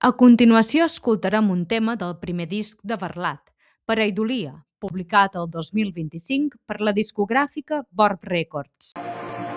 A continuació escoltarem un tema del primer disc de Barlat, per a Idolia, publicat el 2025 per la discogràfica Borb Records.